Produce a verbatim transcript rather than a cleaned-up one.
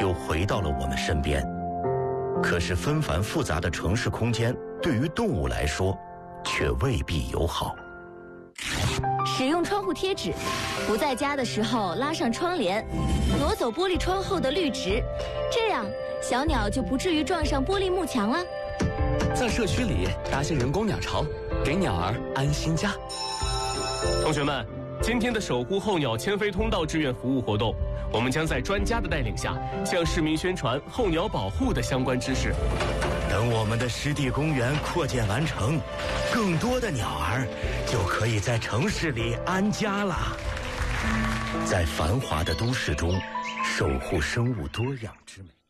又回到了我们身边。可是纷繁复杂的城市空间对于动物来说却未必友好。 使用窗户贴纸，不在家的时候拉上窗帘，挪走玻璃窗后的绿植，这样小鸟就不至于撞上玻璃幕墙了。 在社区里搭些人工鸟巢，给鸟儿安心家。 同学们，今天的守护候鸟迁飞通道志愿服务活动，我们将在专家的带领下，向市民宣传候鸟保护的相关知识。 等我们的湿地公园扩建完成，更多的鸟儿就可以在城市里安家了。在繁华的都市中，守护生物多样之美。